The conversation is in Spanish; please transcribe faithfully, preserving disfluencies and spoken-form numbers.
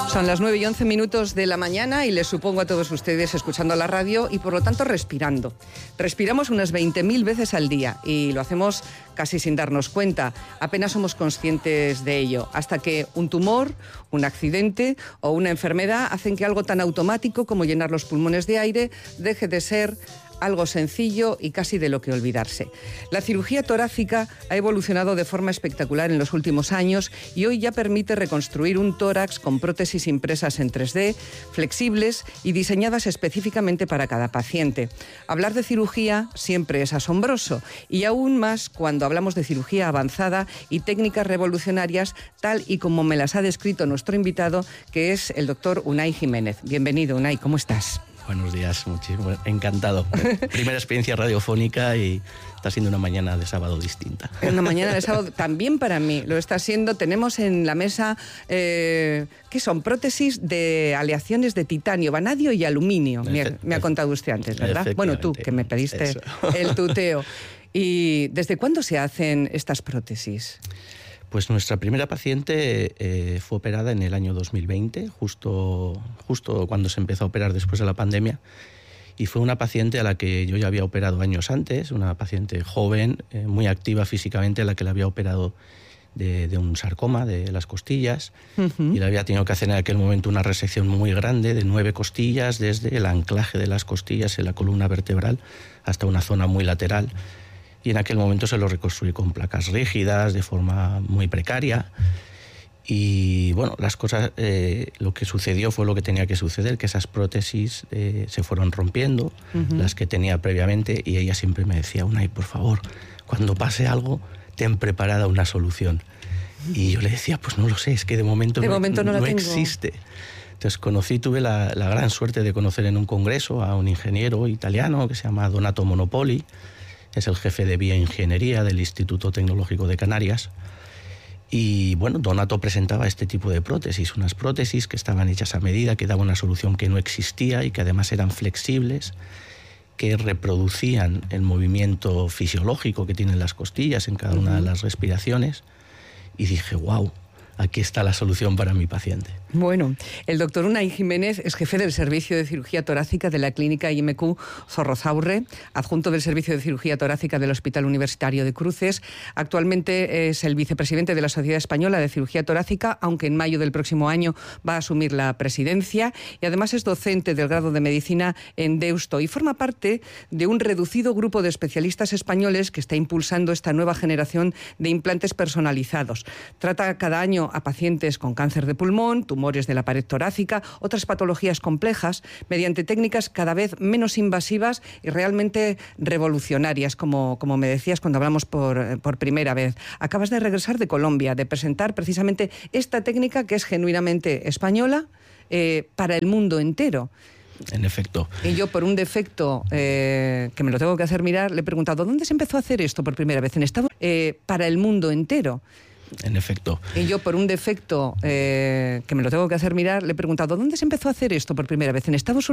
Son las nueve y once minutos de la mañana y les supongo a todos ustedes escuchando la radio y por lo tanto respirando. Respiramos unas veinte mil veces al día y lo hacemos casi sin darnos cuenta. Apenas somos conscientes de ello, hasta que un tumor, un accidente o una enfermedad hacen que algo tan automático como llenar los pulmones de aire deje de ser algo sencillo y casi de lo que olvidarse. La cirugía torácica ha evolucionado de forma espectacular en los últimos años y hoy ya permite reconstruir un tórax con prótesis impresas en tres D, flexibles y diseñadas específicamente para cada paciente. Hablar de cirugía siempre es asombroso y aún más cuando hablamos de cirugía avanzada y técnicas revolucionarias, tal y como me las ha descrito nuestro invitado, que es el doctor Unai Jiménez. Bienvenido, Unai, ¿cómo estás? Buenos días, muchísimo, encantado. Primera experiencia radiofónica y está siendo una mañana de sábado distinta. Una mañana de sábado también para mí lo está siendo. Tenemos en la mesa, eh, ¿qué son? Prótesis de aleaciones de titanio, vanadio y aluminio. Me ha, me ha contado usted antes, ¿verdad? Bueno, tú, que me pediste Eso. el tuteo. ¿Y desde cuándo se hacen estas prótesis? Pues nuestra primera paciente eh, fue operada en el año dos mil veinte, justo, justo cuando se empezó a operar después de la pandemia, y fue una paciente a la que yo ya había operado años antes, una paciente joven, eh, muy activa físicamente, a la que le había operado de, de un sarcoma de las costillas, uh-huh. y le había tenido que hacer en aquel momento una resección muy grande de nueve costillas, desde el anclaje de las costillas en la columna vertebral hasta una zona muy lateral. Y en aquel momento se lo reconstruí con placas rígidas, de forma muy precaria. Y bueno, las cosas, eh, lo que sucedió fue lo que tenía que suceder, que esas prótesis eh, se fueron rompiendo, uh-huh. las que tenía previamente, y ella siempre me decía, Unai, por favor, cuando pase algo, ten preparada una solución. Y yo le decía, pues no lo sé, es que de momento, de no, momento no, no, no existe. Entonces conocí, tuve la, la gran suerte de conocer en un congreso a un ingeniero italiano que se llama Donato Monopoli. Es el jefe de bioingeniería del Instituto Tecnológico de Canarias. Y bueno, Donato presentaba este tipo de prótesis, unas prótesis que estaban hechas a medida, que daban una solución que no existía y que además eran flexibles, que reproducían el movimiento fisiológico que tienen las costillas en cada una de las respiraciones. Y dije, wow, aquí está la solución para mi paciente. Bueno, el doctor Unai Jiménez es jefe del Servicio de Cirugía Torácica de la Clínica I M Q Zorrozaurre, adjunto del Servicio de Cirugía Torácica del Hospital Universitario de Cruces. Actualmente es el vicepresidente de la Sociedad Española de Cirugía Torácica, aunque en mayo del próximo año va a asumir la presidencia. Y además es docente del grado de Medicina en Deusto y forma parte de un reducido grupo de especialistas españoles que está impulsando esta nueva generación de implantes personalizados. Trata cada año a pacientes con cáncer de pulmón, tumores de la pared torácica, otras patologías complejas, mediante técnicas cada vez menos invasivas y realmente revolucionarias, como, como me decías cuando hablamos por, por primera vez. Acabas de regresar de Colombia, de presentar precisamente esta técnica que es genuinamente española eh, para el mundo entero. En efecto. Y yo, por un defecto eh, que me lo tengo que hacer mirar, le he preguntado, ¿dónde se empezó a hacer esto por primera vez? En Estados Unidos, eh, para el mundo entero. En efecto. Y yo, por un defecto eh, que me lo tengo que hacer mirar, le he preguntado, ¿dónde se empezó a hacer esto por primera vez? ¿En Estados Unidos?